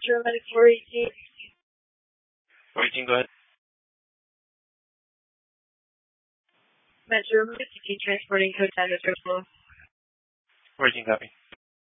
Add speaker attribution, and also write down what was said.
Speaker 1: German 418.
Speaker 2: 418, go ahead.
Speaker 1: Metro 52 transporting code 10 Metro Flow.
Speaker 2: 418, copy.